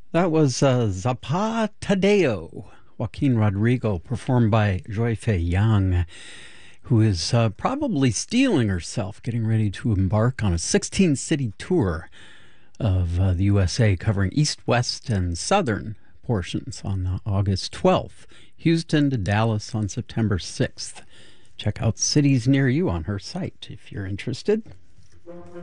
That was Zapatadeo, Joaquin Rodrigo, performed by Joy Fei Yang, who is probably stealing herself, getting ready to embark on a 16-city tour of the USA, covering east, west, and southern portions on August 12th, Houston to Dallas on September 6th. Check out cities near you on her site if you're interested.